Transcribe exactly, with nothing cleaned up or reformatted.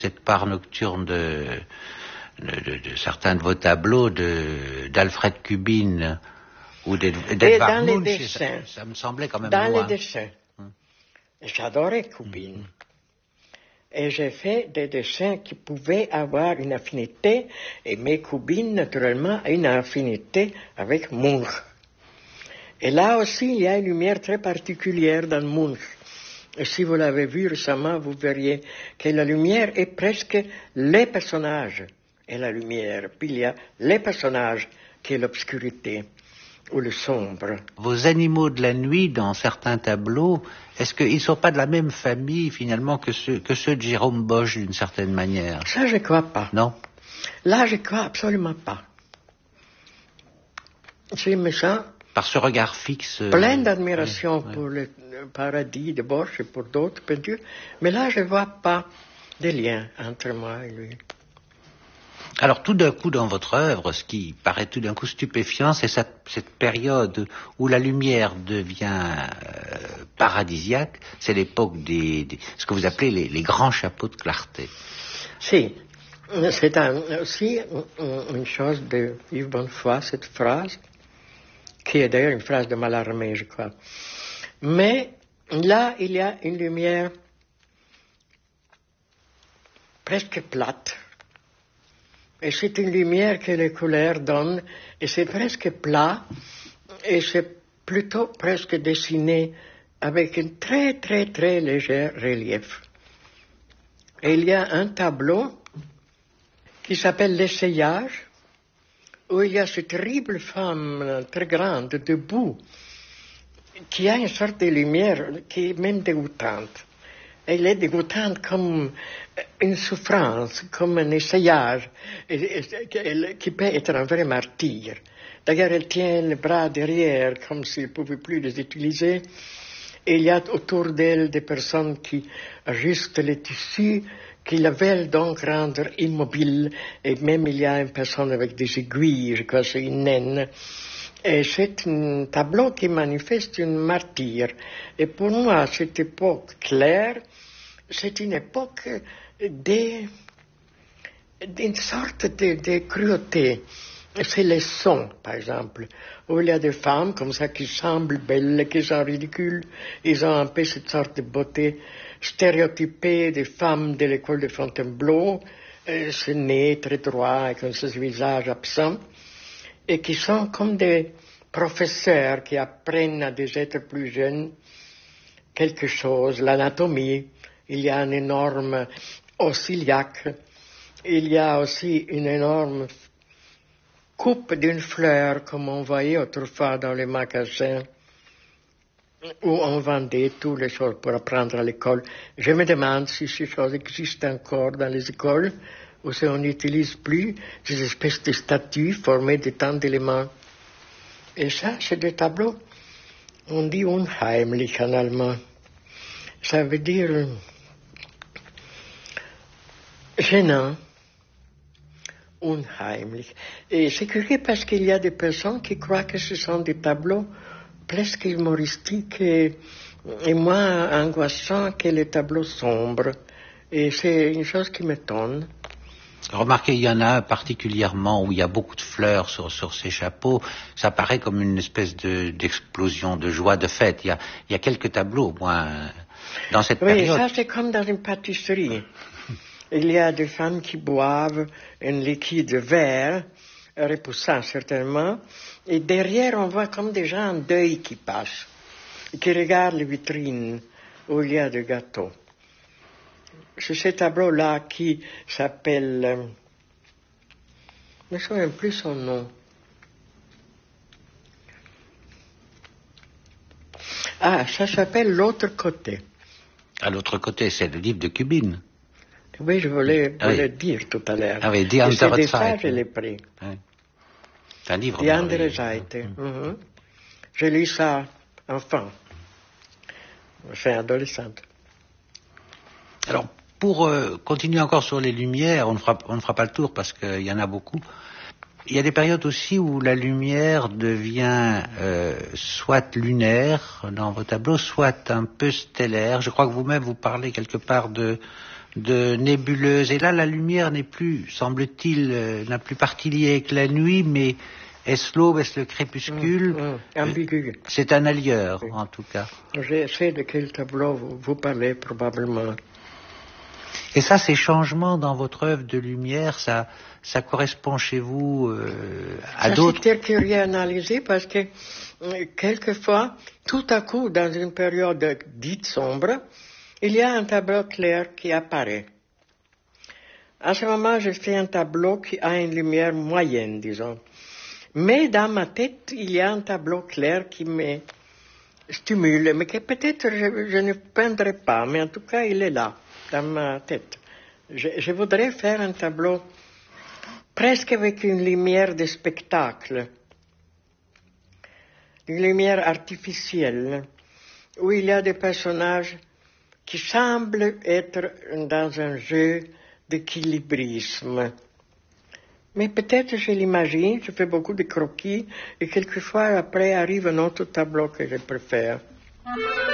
Cette part nocturne de, de, de, de certains de vos tableaux de, d'Alfred Kubin ou d'Edvard Munch, ça, ça me semblait quand même dans loin. Dans les dessins, hum. j'adorais Kubin. Hum. Et j'ai fait des dessins qui pouvaient avoir une affinité, et mais Kubin, naturellement, a une affinité avec Munch. Et là aussi, il y a une lumière très particulière dans Munch. Et si vous l'avez vu récemment, vous verriez que la lumière est presque les personnages et la lumière. Puis il y a les personnages qui est l'obscurité ou le sombre. Vos animaux de la nuit, dans certains tableaux, est-ce qu'ils ne sont pas de la même famille, finalement, que ceux, que ceux de Jérôme Bosch, d'une certaine manière? Ça, je ne crois pas. Non? Là, je ne crois absolument pas. C'est méchant. Par ce regard fixe. Plein d'admiration ouais, ouais. pour le paradis de Bosch et pour d'autres peintures, mais là je ne vois pas de lien entre moi et lui. Alors tout d'un coup dans votre œuvre, ce qui paraît tout d'un coup stupéfiant, c'est cette, cette période où la lumière devient euh, paradisiaque, c'est l'époque des, des ce que vous appelez les, les grands chapeaux de clarté. Si, c'est un, aussi une chose de Yves Bonnefoy, cette phrase, qui est d'ailleurs une phrase de Mallarmé, je crois. Mais là, il y a une lumière presque plate. Et c'est une lumière que les couleurs donnent, et c'est presque plat, et c'est plutôt presque dessiné avec un très très très léger relief. Et il y a un tableau qui s'appelle L'Essayage, où il y a cette terrible femme très grande, debout, qui a une sorte de lumière qui est même dégoûtante. Elle est dégoûtante comme une souffrance, comme un essayage, qui peut être un vrai martyr. D'ailleurs, elle tient les bras derrière, comme s'il ne pouvait plus les utiliser. Et il y a autour d'elle des personnes qui ajustent les tissus, qui la veulent donc rendre immobile, et même il y a une personne avec des aiguilles, je crois que c'est une naine. Et c'est un tableau qui manifeste une martyre. Et pour moi, cette époque claire, c'est une époque de, d'une sorte de, de cruauté. C'est les sons, par exemple, où il y a des femmes comme ça qui semblent belles, qui sont ridicules, ils ont un peu cette sorte de beauté stéréotypée des femmes de l'école de Fontainebleau, euh, ce nez très droit avec ce visage absent, et qui sont comme des professeurs qui apprennent à des êtres plus jeunes quelque chose, l'anatomie. Il y a un énorme os iliaque, il y a aussi une énorme coupe d'une fleur, comme on voyait autrefois dans les magasins, où on vendait toutes les choses pour apprendre à l'école. Je me demande si ces choses existent encore dans les écoles, ou si on n'utilise plus ces espèces de statues formées de tant d'éléments. Et ça, c'est des tableaux, on dit unheimlich en allemand. Ça veut dire gênant. Unheimlich. Et c'est curieux parce qu'il y a des personnes qui croient que ce sont des tableaux presque humoristiques et, et moins angoissants que les tableaux sombres. Et c'est une chose qui m'étonne. Remarquez, il y en a un particulièrement où il y a beaucoup de fleurs sur, sur ces chapeaux. Ça paraît comme une espèce de, d'explosion, de joie, de fête. Il y a, il y a quelques tableaux, au moins, dans cette oui, période. Oui, ça c'est comme dans une pâtisserie. Il y a des femmes qui boivent un liquide vert, repoussant certainement, et derrière on voit comme des gens en deuil qui passent, qui regardent les vitrines où il y a des gâteaux. C'est ce tableau-là qui s'appelle... Euh, je ne me souviens plus son nom. Ah, ça s'appelle L'autre côté. À l'autre côté, c'est le livre de Kubin. Oui, je voulais, ah, voulais oui. dire tout à l'heure. Ah oui, Die Et c'est andere de ça Zeit. je l'ai pris. Oui. C'est un livre. Die andere Seite. Mm. Mm-hmm. J'ai lu ça enfant. Enfin, adolescente. Alors, pour euh, continuer encore sur les lumières, on ne fera, on ne fera pas le tour parce qu'il y en a beaucoup. Il y a des périodes aussi où la lumière devient euh, soit lunaire dans vos tableaux, soit un peu stellaire. Je crois que vous-même vous parlez quelque part de de nébuleuse. Et là, la lumière n'est plus, semble-t-il, euh, n'a plus partie liée avec la nuit, mais est-ce l'aube, est-ce le crépuscule? Mmh, mmh, ambigu. C'est un allieur, Oui. en tout cas. Je sais de quel tableau vous, vous parlez probablement. Et ça, ces changements dans votre œuvre de lumière, ça, ça correspond chez vous euh, à ça, d'autres... c'est curieux à analyser parce que euh, quelquefois, tout à coup, dans une période dite sombre, il y a un tableau clair qui apparaît. À ce moment, je fais un tableau qui a une lumière moyenne, disons. Mais dans ma tête, il y a un tableau clair qui me stimule, mais que peut-être je, je ne peindrai pas, mais en tout cas, il est là, dans ma tête. Je, je voudrais faire un tableau presque avec une lumière de spectacle, une lumière artificielle, où il y a des personnages qui semblent être dans un jeu d'équilibrisme. Mais peut-être je l'imagine, je fais beaucoup de croquis, et quelquefois après arrive un autre tableau que je préfère.